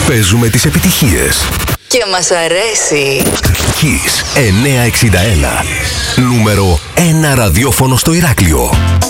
Παίζουμε τις επιτυχίες. Και μας αρέσει. Kiss 961. Νούμερο 1 ραδιόφωνο στο Ηράκλειο.